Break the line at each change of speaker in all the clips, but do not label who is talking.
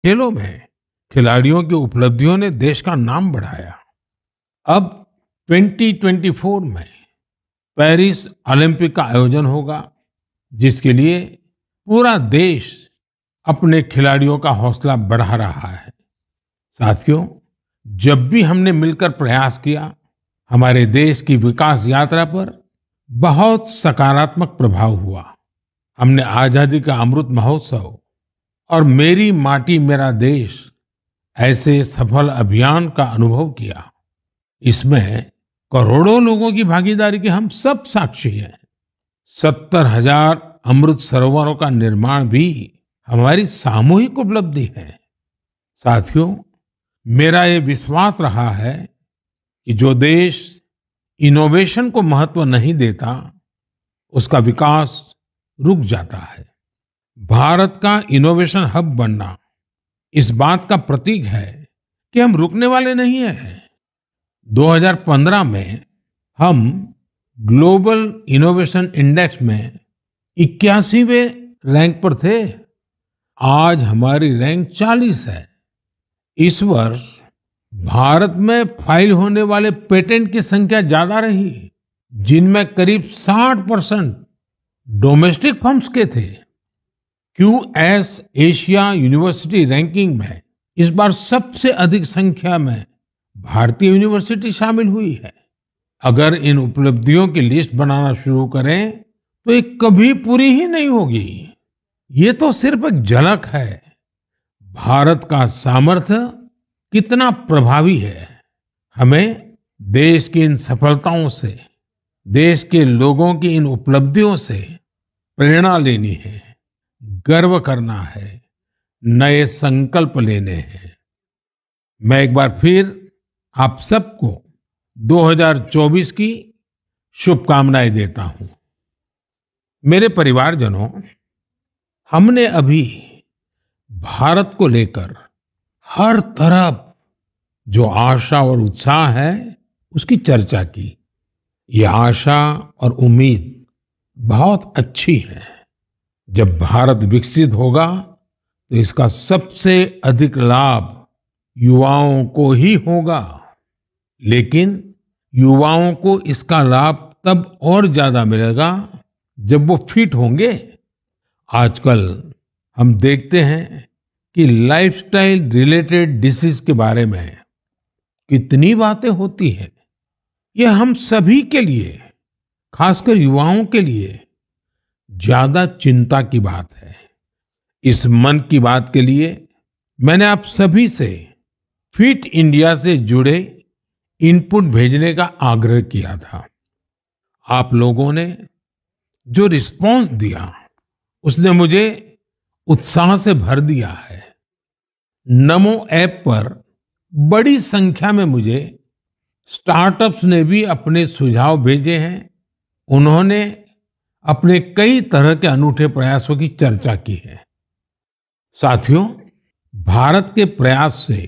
खेलों में खिलाड़ियों की उपलब्धियों ने देश का नाम बढ़ाया। अब 2024 में पेरिस ओलंपिक का आयोजन होगा, जिसके लिए पूरा देश अपने खिलाड़ियों का हौसला बढ़ा रहा है। साथियों, जब भी हमने मिलकर प्रयास किया, हमारे देश की विकास यात्रा पर बहुत सकारात्मक प्रभाव हुआ। हमने आजादी का अमृत महोत्सव और मेरी माटी मेरा देश ऐसे सफल अभियान का अनुभव किया। इसमें करोड़ों लोगों की भागीदारी के हम सब साक्षी हैं। 70,000 अमृत सरोवरों का निर्माण भी हमारी सामूहिक उपलब्धि है। साथियों, मेरा ये विश्वास रहा है कि जो देश इनोवेशन को महत्व नहीं देता, उसका विकास रुक जाता है। भारत का इनोवेशन हब बनना इस बात का प्रतीक है कि हम रुकने वाले नहीं हैं। 2015 में हम ग्लोबल इनोवेशन इंडेक्स में 81वें रैंक पर थे। आज हमारी रैंक 40 है। इस वर्ष भारत में फाइल होने वाले पेटेंट की संख्या ज्यादा रही, जिनमें करीब 60% डोमेस्टिक फर्म्स के थे। क्यूएस एशिया यूनिवर्सिटी रैंकिंग में इस बार सबसे अधिक संख्या में भारतीय यूनिवर्सिटी शामिल हुई है। अगर इन उपलब्धियों की लिस्ट बनाना शुरू करें तो ये कभी पूरी ही नहीं होगी। ये तो सिर्फ एक झलक है। भारत का सामर्थ्य कितना प्रभावी है। हमें देश की इन सफलताओं से, देश के लोगों की इन उपलब्धियों से प्रेरणा लेनी है, गर्व करना है, नए संकल्प लेने हैं। मैं एक बार फिर आप सबको 2024 की शुभकामनाएं देता हूं। मेरे परिवारजनों, हमने अभी भारत को लेकर हर तरफ जो आशा और उत्साह है, उसकी चर्चा की। ये आशा और उम्मीद बहुत अच्छी है। जब भारत विकसित होगा तो इसका सबसे अधिक लाभ युवाओं को ही होगा। लेकिन युवाओं को इसका लाभ तब और ज्यादा मिलेगा जब वो फिट होंगे। आजकल हम देखते हैं कि लाइफस्टाइल रिलेटेड डिसीज के बारे में कितनी बातें होती हैं। ये हम सभी के लिए, खासकर युवाओं के लिए ज्यादा चिंता की बात है। इस मन की बात के लिए मैंने आप सभी से फिट इंडिया से जुड़े इनपुट भेजने का आग्रह किया था। आप लोगों ने जो रिस्पांस दिया, उसने मुझे उत्साह से भर दिया है। नमो ऐप पर बड़ी संख्या में मुझे स्टार्टअप्स ने भी अपने सुझाव भेजे हैं। उन्होंने अपने कई तरह के अनूठे प्रयासों की चर्चा की है। साथियों, भारत के प्रयास से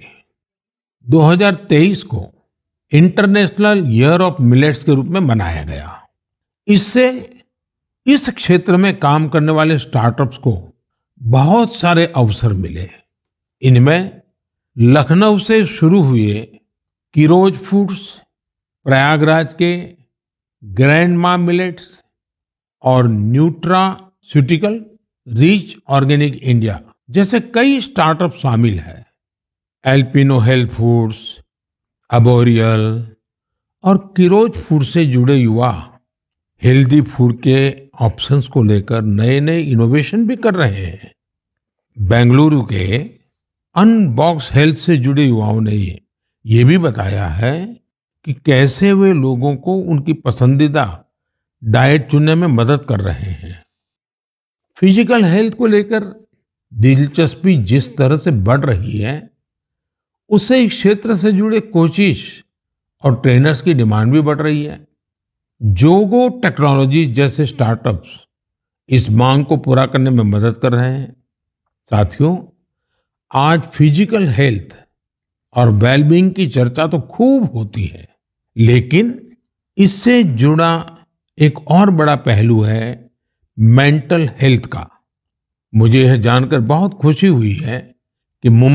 2023 को इंटरनेशनल ईयर ऑफ मिलेट्स के रूप में मनाया गया। इससे इस क्षेत्र में काम करने वाले स्टार्टअप्स को बहुत सारे अवसर मिले। इनमें लखनऊ से शुरू हुए किरोज फूड्स, प्रयागराज के ग्रैंडमा मिलेट्स और न्यूट्रास्यूटिकल रिच ऑर्गेनिक इंडिया जैसे कई स्टार्टअप शामिल हैं। एल्पिनो हेल्थ फूड्स, अबोरियल और किरोज फूड से जुड़े युवा हेल्दी फूड के ऑप्शंस को लेकर नए नए इनोवेशन भी कर रहे हैं। बेंगलुरु के अनबॉक्स हेल्थ से जुड़े युवाओं ने ये भी बताया है कि कैसे वे लोगों को उनकी पसंदीदा डाइट चुनने में मदद कर रहे हैं। फिजिकल हेल्थ को लेकर दिलचस्पी जिस तरह से बढ़ रही है, उससे इस क्षेत्र से जुड़े कोचिज और ट्रेनर्स की डिमांड भी बढ़ रही है। जोगो टेक्नोलॉजी जैसे स्टार्टअप्स इस मांग को पूरा करने में मदद कर रहे हैं। साथियों, आज फिजिकल हेल्थ और वेलबींग की चर्चा तो खूब होती है, लेकिन इससे जुड़ा एक और बड़ा पहलू है मेंटल हेल्थ का। मुझे यह जानकर बहुत खुशी हुई है कि